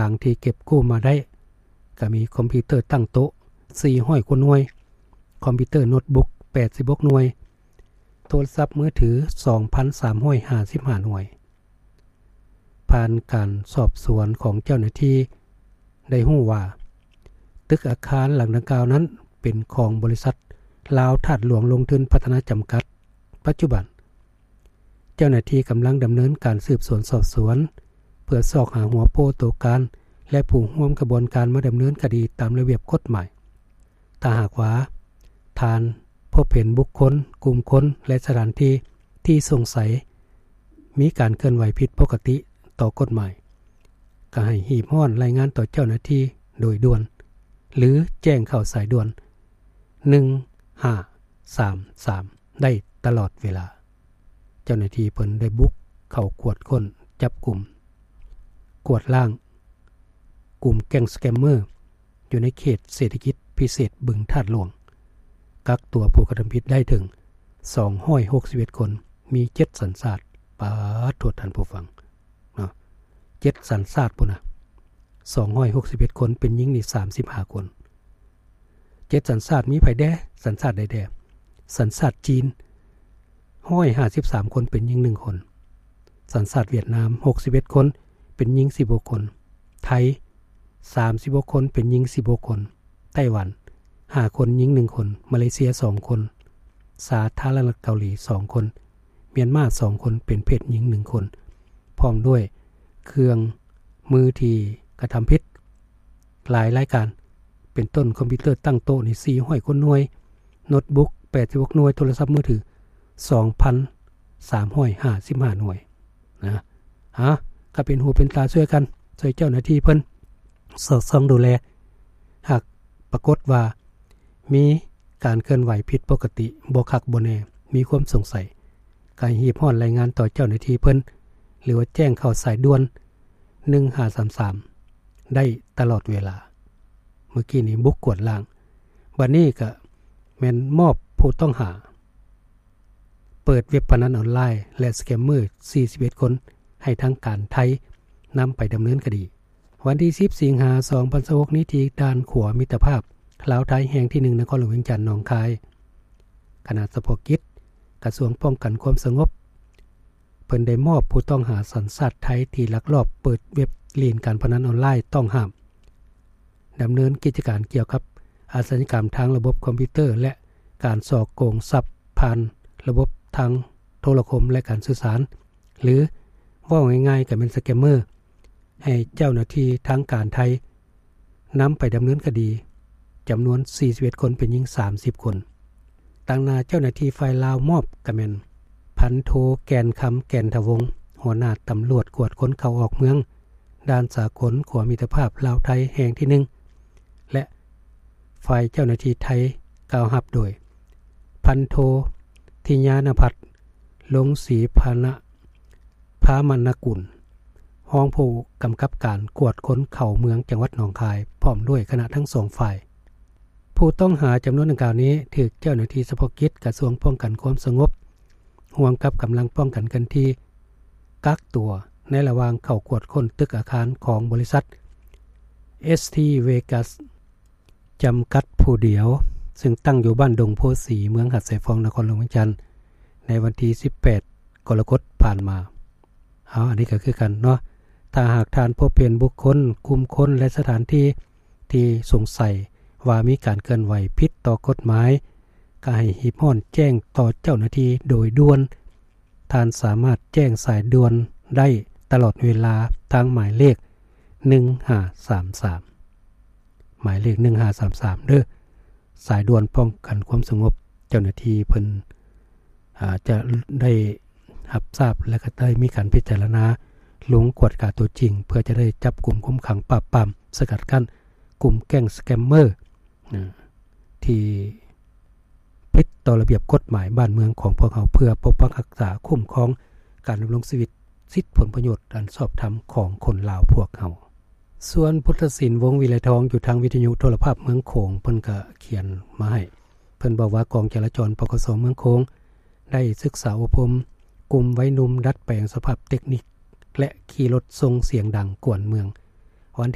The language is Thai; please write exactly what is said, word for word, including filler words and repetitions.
างๆที่เก็บกู้มาได้ก็มีคอมพิวเตอร์ตั้งโต๊ะสี่ร้อยกว่าหน่วยคอมพิวเตอร์โน้ตบุ๊กแปดสิบหกหน่วยโทรศัพท์มือถือ สองพันสามร้อยห้าสิบห้า หน่วยผ่านการสอบสวนของเจ้าหน้าที่ได้รู้ว่าตึกอาคารหลังดังกล่าวนั้นเป็นของบริษัทลาวถาดหลวงลงทุนพัฒนาจำกัดปัจจุบันเจ้าหน้าที่กำลังดำเนินการสืบสวนสอบสวนเพื่อสอกหาหัวโปตัวการและผู้ร่วมกระบวนการมาดำเนินคดีตามระเบียบกฎหมายถ้าหากว่าทานพบเห็นบุคคลกลุ่มคนและสถานที่ที่สงสัยมีการเคลื่อนไหวผิดปกติต่อกฎหมายก็ให้หีบห้อนรายงานต่อเจ้าหน้าที่โดยด่วนหรือแจ้งเข้าสายด่วนหนึ่งห้าสามสามได้ตลอดเวลาเจ้าหน้าที่เพิ่นได้บุกเข้ากวดค้นจับกลุ่มกวดล่างกลุ่มแก๊งสแกมเมอร์อยู่ในเขตเศรษฐกิจพิเศษบึงธาตุหลวงกักตัวผู้กระทำผิดได้ถึงสองร้อยหกสิบเอ็ดคนมีเจ็ดสัญชาติปาดโทษท่านผู้ฟังเนาะเจ็ดสัญชาติพุ่นน่ะสองร้อยหกสิบเอ็ดคนเป็นหญิงนี่สามสิบห้าคนเจ็ดสัญชาติมีไผแด่สัญชาติใดแด่สัญชาติจีนหนึ่งร้อยห้าสิบสามคนเป็นหญิงหนึ่งคนสัญชาติเวียดนามหกสิบเอ็ดคนเป็นหญิงสิบหกคนไทยสามสิบหกคนเป็นหญิงสิบหกคนไต้หวันห้าคนหญิงหนึ่งคนมาเลเซียสองคนสาธารณรัฐเกาหลีสองคนเมียนมาสองคนเป็นเพศหญิงหนึ่งคนพร้อมด้วยเครื่องมือที่กระทำผิดหลายรายการเป็นต้นคอมพิวเตอร์ตั้งโต๊ะนี่สี่ร้อยกว่าหน่วยโน้ตบุ๊กแปดสิบหกหน่วยโทรศัพท์มือถือ สองพันสามร้อยห้าสิบห้า หน่วยนะฮะก็เป็นหูเป็นตาช่วยกันช่วยเจ้าหน้าที่เพิ่นสอดส่องดูแลหากปรากฏว่ามีการเคลื่อนไหวผิดปกติบ่คักบ่แน่มีความสงสัยการหีบห้อนรายงานต่อเจ้าหน้าที่เพิ่นหรือว่าแจ้งเข้าสายด่วนหนึ่งห้าสามสามได้ตลอดเวลาเมื่อกี้นี้บุกกวดล่างบัดนี้ก็แม่นมอบผู้ต้องหาเปิดเว็บพนันออนไลน์และสแกมเมอร์สี่สิบเอ็ดคนให้ทางการไทยนำไปดำเนินคดีวันที่สิบสิงหาคมสองพันยี่สิบหกนี้ที่ด่านขัวมิตรภาพลาวไทยแห่งที่หนึ่งนครหลวงเวียงจันทน์หนองคายคณะเฉพาะกิจกระทรวงป้องกันความสงบเพิ่นได้มอบผู้ต้องหาสัญชาติไทยที่ลักลอบเปิดเว็บเล่นการพนันออนไลน์ต้องห้ามดำเนินกิจการเกี่ยวกับอาชญากรรมทางระบบคอมพิวเตอร์และการฉ้อโกงทรัพย์ผ่านระบบทางโทรคมและการสื่อสารหรือว่าง่ายๆก็เป็นสแกมเมอร์ให้เจ้าหน้าที่ทางการไทยนำไปดำเนินคดีจำนวนสี่สิบเอ็ดคนเป็นหญิงสามสิบคนตั้งหน้าเจ้าหน้าที่ฝ่ายลาวมอบกระแม่นพันโทแกนคำแกนทวงศ์หัวหน้าตำรวจกวดคนเข้าออกเมืองด้านสากลขัวมิตรภาพลาวไทยแห่งที่หนึ่งและฝ่ายเจ้าหน้าที่ไทยกล่าวรับโดยพันโททิญานภัทรลงศรีพานะพามนกุลห้องผู้กำกับการกวดคนเข้าเมืองจังหวัดหนองคายพร้อมด้วยคณะทั้งสองฝ่ายผู้ต้องหาจำนวนดังกล่าวนี้ถูกเจ้าหน้าที่เฉพาะกิจกระทรวงป้องกันความสงบร่วมกับกำลังป้องกันกันที่กักตัวในระหว่างเข้ากวดค้นตึกอาคารของบริษัท เอส ที Vegas จำกัดผู้เดียวซึ่งตั้งอยู่บ้านดงโพสีเมืองหัดไสฟองนครหลวงเวียงจันทน์ในวันที่สิบแปดกรกฎาคมผ่านมาเอาอันนี้ก็คือกันเนาะถ้าหากทานพบเห็นบุคคลกลุ่มคนและสถานที่ที่สงสัยว่ามีการเคลื่อนไหวผิดต่อกฎหมายก็ให้หีบห้อนแจ้งต่อเจ้าหน้าที่โดยด่วนท่านสามารถแจ้งสายด่วนได้ตลอดเวลาทางหมายเลขหนึ่งห้าสามสามหมายเลขหนึ่งห้าสามสามเด้อสายด่วนป้องกันความสงบเจ้าหน้าที่เพิ่นอาจจะได้รับทราบและก็ได้มีการพิจารณาลงกวดกาตัวจริงเพื่อจะได้จับกลุ่มคุมขังปราบปรามสกัดกั้นกลุ่มแก๊งสแกมเมอร์ที่ผิดต่อระเบียบกฎหมายบ้านเมืองของพวกเขาเพื่อปกปักรักษาคุ้มครองการดำรงชีวิตสิทธิผลประโยชน์อันชอบธรรมของคนลาวพวกเขาส่วนพุทธศิลป์วงศ์วิไลทองอยู่ทางวิทยุโทรภาพเมืองโขงเพิ่นก็เขียนมาให้เพิ่นบอกว่ากองจราจรปกส.เมืองโขงได้ศึกษาอบรมกลุ่มวัยหนุ่มดัดแปลงสภาพเทคนิคและขี่รถทรงเสียงดังกวนเมือง